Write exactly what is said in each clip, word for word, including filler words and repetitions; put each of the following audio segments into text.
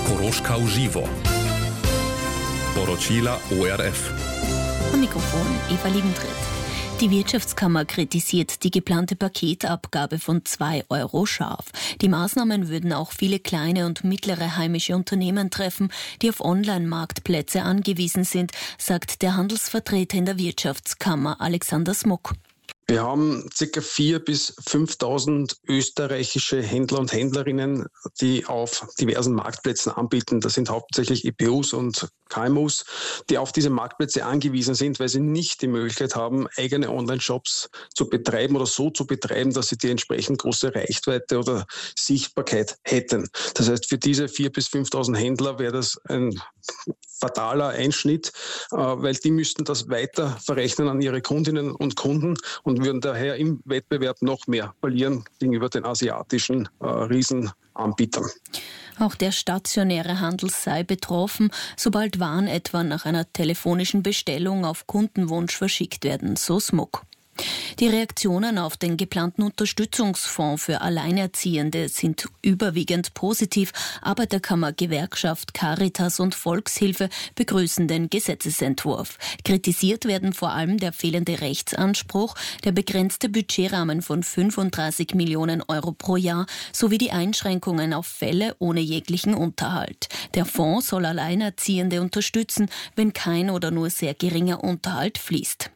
Koroška v živo. Poročila O R F. Am Mikrofon Eva Liebentritt. Die Wirtschaftskammer kritisiert die geplante Paketabgabe von zwei Euro scharf. Die Maßnahmen würden auch viele kleine und mittlere heimische Unternehmen treffen, die auf Online-Marktplätze angewiesen sind, sagt der Handelsvertreter in der Wirtschaftskammer Alexander Smok. Wir haben ca. viertausend bis fünftausend österreichische Händler und Händlerinnen, die auf diversen Marktplätzen anbieten. Das sind hauptsächlich E P Us und K M Us, die auf diese Marktplätze angewiesen sind, weil sie nicht die Möglichkeit haben, eigene Online-Shops zu betreiben oder so zu betreiben, dass sie die entsprechend große Reichweite oder Sichtbarkeit hätten. Das heißt, für diese viertausend bis fünftausend Händler wäre das ein fataler Einschnitt, weil die müssten das weiter verrechnen an ihre Kundinnen und Kunden und würden daher im Wettbewerb noch mehr verlieren gegenüber den asiatischen äh, Riesenanbietern. Auch der stationäre Handel sei betroffen, sobald Waren etwa nach einer telefonischen Bestellung auf Kundenwunsch verschickt werden, so Smok. Die Reaktionen auf den geplanten Unterstützungsfonds für Alleinerziehende sind überwiegend positiv. Arbeiterkammer, Gewerkschaft, Caritas und Volkshilfe begrüßen den Gesetzesentwurf. Kritisiert werden vor allem der fehlende Rechtsanspruch, der begrenzte Budgetrahmen von fünfunddreißig Millionen Euro pro Jahr sowie die Einschränkungen auf Fälle ohne jeglichen Unterhalt. Der Fonds soll Alleinerziehende unterstützen, wenn kein oder nur sehr geringer Unterhalt fließt.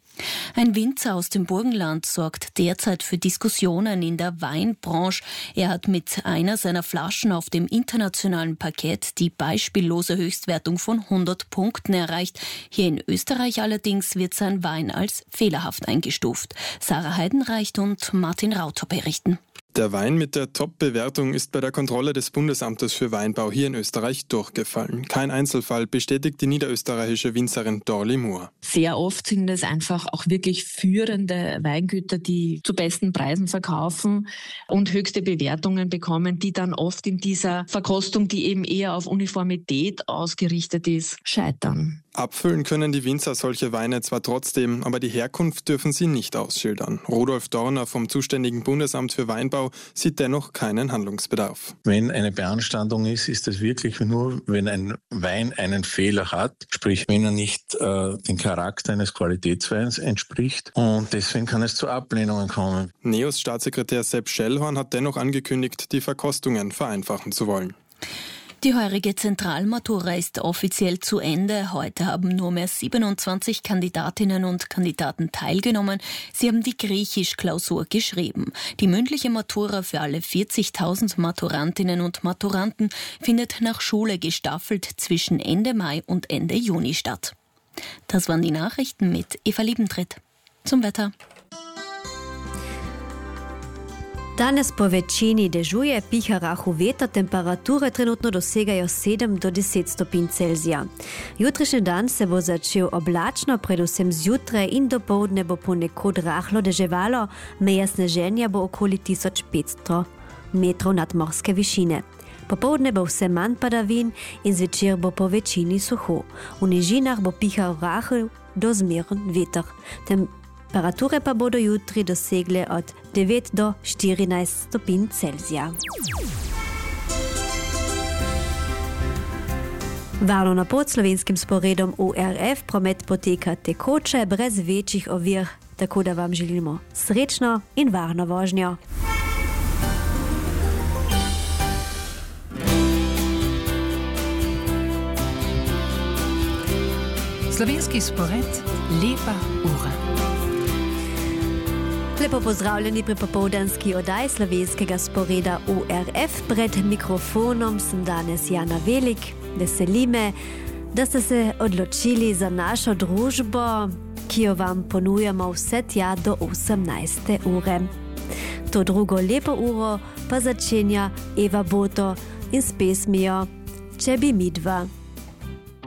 Ein Winzer aus dem Burgenland sorgt derzeit für Diskussionen in der Weinbranche. Er hat mit einer seiner Flaschen auf dem internationalen Parkett die beispiellose Höchstwertung von hundert Punkten erreicht. Hier in Österreich allerdings wird sein Wein als fehlerhaft eingestuft. Sarah Heidenreich und Martin Rauter berichten. Der Wein mit der Top-Bewertung ist bei der Kontrolle des Bundesamtes für Weinbau hier in Österreich durchgefallen. Kein Einzelfall, bestätigt die niederösterreichische Winzerin Dorli Moore. Sehr oft sind es einfach auch wirklich führende Weingüter, die zu besten Preisen verkaufen und höchste Bewertungen bekommen, die dann oft in dieser Verkostung, die eben eher auf Uniformität ausgerichtet ist, scheitern. Abfüllen können die Winzer solche Weine zwar trotzdem, aber die Herkunft dürfen sie nicht ausschildern. Rudolf Dorner vom zuständigen Bundesamt für Weinbau sieht dennoch keinen Handlungsbedarf. Wenn eine Beanstandung ist, ist es wirklich nur, wenn ein Wein einen Fehler hat, sprich wenn er nicht äh, dem Charakter eines Qualitätsweins entspricht, und deswegen kann es zu Ablehnungen kommen. Neos Staatssekretär Sepp Schellhorn hat dennoch angekündigt, die Verkostungen vereinfachen zu wollen. Die heurige Zentralmatura ist offiziell zu Ende. Heute haben nur mehr siebenundzwanzig Kandidatinnen und Kandidaten teilgenommen. Sie haben die Griechisch-Klausur geschrieben. Die mündliche Matura für alle vierzigtausend Maturantinnen und Maturanten findet nach Schule gestaffelt zwischen Ende Mai und Ende Juni statt. Das waren die Nachrichten mit Eva Liebentritt. Zum Wetter. Danes po većini dežuje, piha rahu vetar, temperature trenutno dosegajo sedem do deset stopinj Celzija. Jutrišnji dan se bo začel oblačno, predvsem zjutraj in dopoldne bo ponekod rahlo deževalo, meja sneženja bo okoli tisoč petsto metrov nadmorske višine. Popoldne bo vse manj padavin in zvečer bo po večini suho. V nižinah bo pihal rahel do zmeren veter. Temperature pa bodo jutri dosegle od devet do štirinajst stopinj Celzija. Varno na pot slovenskim sporedom O R F promet poteka tekoče, brez večjih ovir, tako da vam želimo srečno in varno vožnjo. Slovenski spored, lepa ura. Lepo pozdravljeni pri popoldanski oddaji slovenskega sporeda O R F. Pred mikrofonom sem danes Jana Velik. Veseli me, da ste se odločili za našo družbo, ki jo vam ponujamo vse tja do osemnajste ure. To drugo lepo uro pa začenja Eva Boto in s pesmijo Če bi midva.